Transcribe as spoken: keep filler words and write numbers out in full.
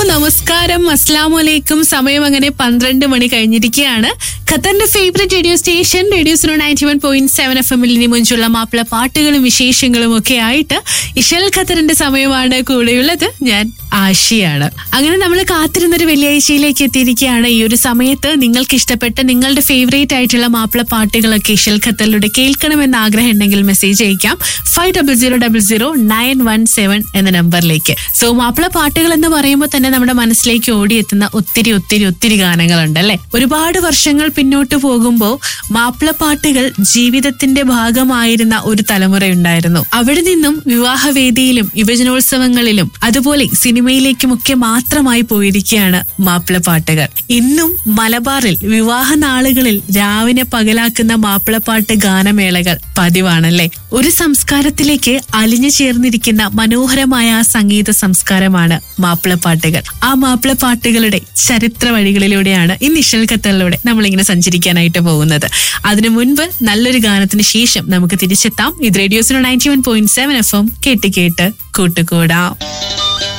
നമസ്കാരം, അസ്സലാമു അലൈക്കും. സമയം അങ്ങനെ പന്ത്രണ്ട് മണി കഴിഞ്ഞിരിക്കുകയാണ്. ഖത്തറിന്റെ favourite radio station radio zero ninety one point seven F എമ്മിൽ ഇനി മുഞ്ചുള്ള മാപ്പിള പാട്ടുകളും വിശേഷങ്ങളും ഒക്കെ ആയിട്ട് ഇഷൽ ഖത്തറിന്റെ സമയമാണ്. കൂടെയുള്ളത് ഞാൻ ആഷിയാണ്. അങ്ങനെ നമ്മൾ കാത്തിരുന്നൊരു വെള്ളിയാഴ്ചയിലേക്ക് എത്തിയിരിക്കുകയാണ്. ഈ ഒരു സമയത്ത് നിങ്ങൾക്ക് ഇഷ്ടപ്പെട്ട നിങ്ങളുടെ ഫേവറേറ്റ് ആയിട്ടുള്ള മാപ്പിള പാട്ടുകളൊക്കെ ഇഷൽ ഖത്തറിലൂടെ കേൾക്കണമെന്ന് ആഗ്രഹം ഉണ്ടെങ്കിൽ മെസ്സേജ് അയക്കാം five double zero double zero nine one seven എന്ന നമ്പറിലേക്ക്. സോ മാപ്പിള പാട്ടുകൾ എന്ന് പറയുമ്പോൾ തന്നെ നമ്മുടെ മനസ്സിലേക്ക് ഓടിയെത്തുന്ന ഒത്തിരി ഒത്തിരി ഒത്തിരി ഗാനങ്ങളുണ്ട് അല്ലെ. ഒരുപാട് വർഷങ്ങൾ പിന്നോട്ട് പോകുമ്പോൾ മാപ്പിളപ്പാട്ടുകൾ ജീവിതത്തിന്റെ ഭാഗമായിരുന്ന ഒരു തലമുറയുണ്ടായിരുന്നു. അവിടെ നിന്നും വിവാഹവേദിയിലും യുവജനോത്സവങ്ങളിലും അതുപോലെ സിനിമയിലേക്കുമൊക്കെ മാത്രമായി പോയിരിക്കുകയാണ് മാപ്പിളപ്പാട്ടുകൾ. ഇന്നും മലബാറിൽ വിവാഹ നാളുകളിൽ രാവിനെ പകലാക്കുന്ന മാപ്പിളപ്പാട്ട് ഗാനമേളകൾ പതിവാണല്ലേ. ഒരു സംസ്കാരത്തിലേക്ക് അലിഞ്ഞു ചേർന്നിരിക്കുന്ന മനോഹരമായ ആ സംഗീത സംസ്കാരമാണ് മാപ്പിളപ്പാട്ടുകൾ. ആ മാപ്പിളപ്പാട്ടുകളുടെ ചരിത്ര വഴികളിലൂടെയാണ് ഇന്ന് ഇഷൽ ഖത്തറിലൂടെ നമ്മളിങ്ങനെ സഞ്ചരിക്കാനായിട്ട് പോകുന്നത്. അതിനു മുൻപ് നല്ലൊരു ഗാനത്തിന് ശേഷം നമുക്ക് തിരിച്ചെത്താം. ഇത് radio zero ninety one point seven F M കേട്ട് കേട്ട് കൂട്ടുകൂടാം.